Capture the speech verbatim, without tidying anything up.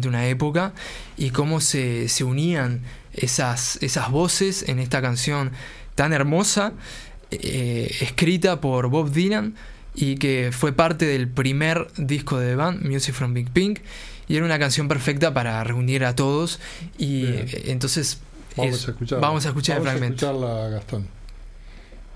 durante una época y cómo se, se unían esas, esas voces en esta canción tan hermosa, eh, escrita por Bob Dylan y que fue parte del primer disco de The Band, Music from Big Pink, y era una canción perfecta para reunir a todos y eh, entonces vamos es, a escucharla. vamos a escuchar vamos el fragmento. Vamos a escucharla, Gastón.